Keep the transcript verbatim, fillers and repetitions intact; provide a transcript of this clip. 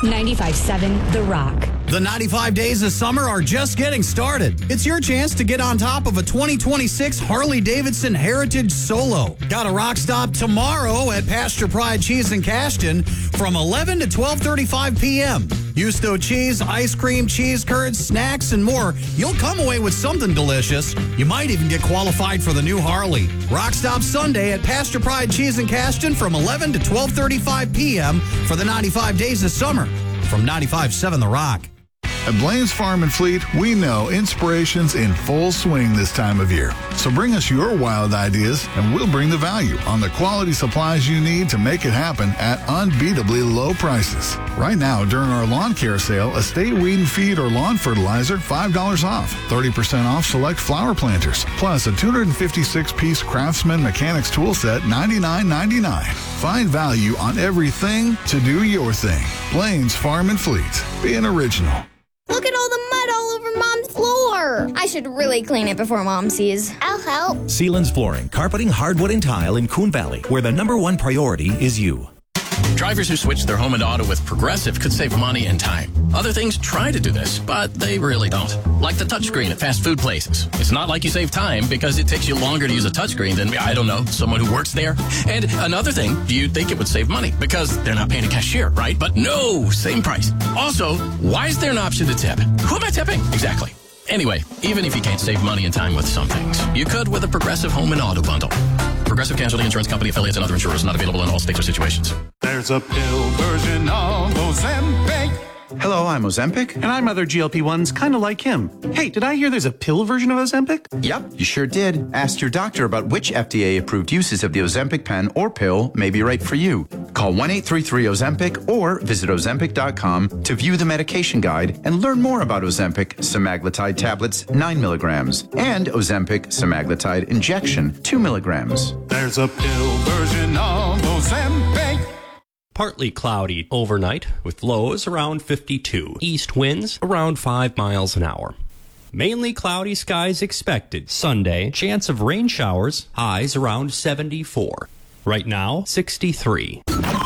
ninety-five seven The Rock. The ninety-five days of summer are just getting started. It's your chance to get on top of a twenty twenty-six Harley-Davidson Heritage Solo. Got a rock stop tomorrow at Pasture Pride Cheese in Cashton from eleven to twelve thirty-five p.m. Yusto cheese, ice cream, cheese curds, snacks, and more. You'll come away with something delicious. You might even get qualified for the new Harley. Rock stop Sunday at Pasture Pride Cheese in Cashton from eleven to twelve thirty-five p.m. for the ninety-five days of summer. From ninety-five seven The Rock. At Blaine's Farm and Fleet, we know inspiration's in full swing this time of year. So bring us your wild ideas, and we'll bring the value on the quality supplies you need to make it happen at unbeatably low prices. Right now, during our lawn care sale, Estate Weed and Feed or lawn fertilizer, five dollars off. thirty percent off select flower planters. Plus a two hundred fifty-six piece Craftsman Mechanics tool set, ninety-nine ninety-nine. Find value on everything to do your thing. Blaine's Farm and Fleet. Be an original. Look at all the mud all over Mom's floor. I should really clean it before Mom sees. I'll help. Sealands Flooring, carpeting, hardwood, and tile in Coon Valley, where the number one priority is you. Drivers who switch their home and auto with Progressive could save money and time. Other things try to do this, but they really don't. Like the touchscreen at fast food places. It's not like you save time because it takes you longer to use a touchscreen than, I don't know, someone who works there. And another thing, you'd think it would save money because they're not paying a cashier, right? But no, same price. Also, why is there an option to tip? Who am I tipping? Exactly. Anyway, even if you can't save money and time with some things, you could with a Progressive home and auto bundle. Progressive Casualty Insurance Company affiliates and other insurers, not available in all states or situations. There's a pill version of Ozempic. Hello, I'm Ozempic. And I'm other G L P ones kind of like him. Hey, did I hear there's a pill version of Ozempic? Yep, you sure did. Ask your doctor about which F D A-approved uses of the Ozempic pen or pill may be right for you. Call one eight three three Ozempic or visit Ozempic dot com to view the medication guide and learn more about Ozempic semaglutide tablets, nine milligrams, and Ozempic semaglutide injection, two milligrams. There's a pill version of Ozempic. Partly cloudy overnight with lows around fifty-two. East winds around five miles an hour. Mainly cloudy skies expected. Sunday, chance of rain showers, highs around seventy-four. Right now, sixty-three.